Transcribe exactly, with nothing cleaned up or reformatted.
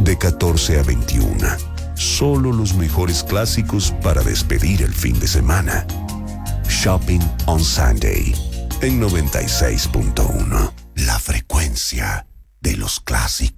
de catorce a veintiuna. Solo los mejores clásicos para despedir el fin de semana. Shopping on Sunday en noventa y seis punto uno. La frecuencia de los clásicos.